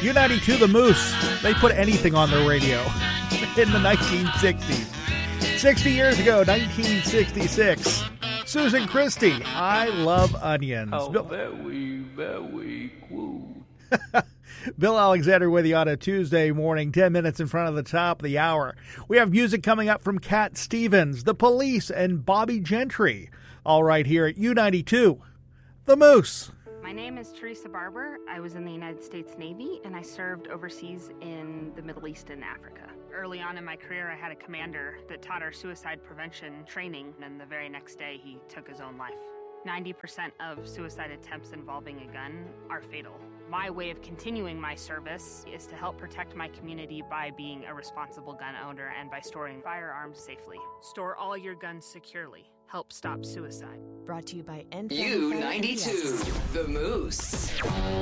U92 The Moose. They put anything on their radio in the 1960s. 60 years ago, 1966. Susan Christie, I Love Onions. How very cool. Bill Alexander with you on a Tuesday morning, 10 minutes in front of the top of the hour. We have music coming up from Cat Stevens, The Police, and Bobby Gentry. All right here at U92, The Moose. My name is Teresa Barber. I was in the United States Navy, and I served overseas in the Middle East and Africa. Early on in my career, I had a commander that taught our suicide prevention training, and the very next day, he took his own life. 90% of suicide attempts involving a gun are fatal. My way of continuing my service is to help protect my community by being a responsible gun owner and by storing firearms safely. Store all your guns securely. Help stop suicide. Brought to you by U92, The Moose.